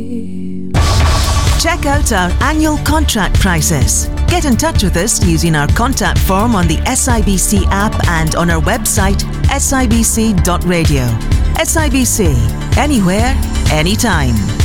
Check out our annual contract prices. Get in touch with us using our contact form on the SIBC app and on our website sibc.radio. SIBC, anywhere, anytime.